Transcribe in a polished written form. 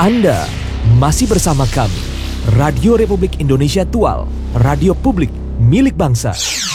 Anda masih bersama kami, Radio Republik Indonesia Tual, radio publik milik bangsa.